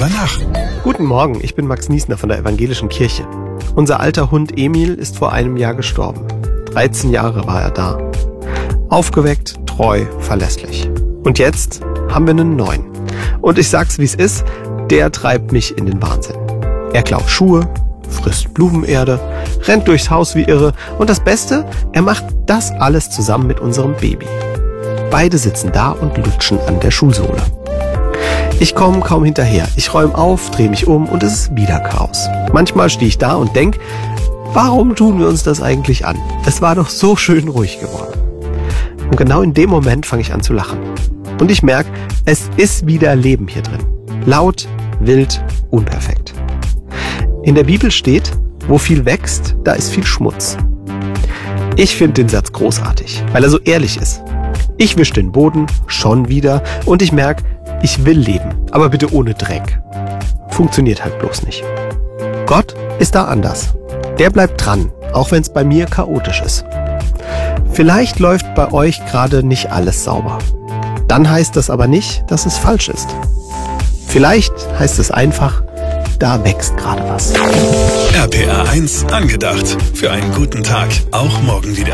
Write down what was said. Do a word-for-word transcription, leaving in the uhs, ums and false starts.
drüber nach. Guten Morgen, ich bin Max Niesner von der Evangelischen Kirche. Unser alter Hund Emil ist vor einem Jahr gestorben. dreizehn Jahre war er da. Aufgeweckt, treu, verlässlich. Und jetzt haben wir einen neuen. Und ich sag's wie es ist, der treibt mich in den Wahnsinn. Er klaut Schuhe, frisst Blumenerde, rennt durchs Haus wie irre und das Beste, er macht das alles zusammen mit unserem Baby. Beide sitzen da und lutschen an der Schuhsohle. Ich komme kaum hinterher. Ich räume auf, drehe mich um und es ist wieder Chaos. Manchmal stehe ich da und denke, warum tun wir uns das eigentlich an? Es war doch so schön ruhig geworden. Und genau in dem Moment fange ich an zu lachen. Und ich merke, es ist wieder Leben hier drin. Laut, wild, unperfekt. In der Bibel steht, wo viel wächst, da ist viel Schmutz. Ich finde den Satz großartig, weil er so ehrlich ist. Ich wische den Boden schon wieder und ich merke, ich will leben, aber bitte ohne Dreck. Funktioniert halt bloß nicht. Gott ist da anders. Der bleibt dran, auch wenn es bei mir chaotisch ist. Vielleicht läuft bei euch gerade nicht alles sauber. Dann heißt das aber nicht, dass es falsch ist. Vielleicht heißt es einfach, da wächst gerade was. R P R eins angedacht. Für einen guten Tag. Auch morgen wieder.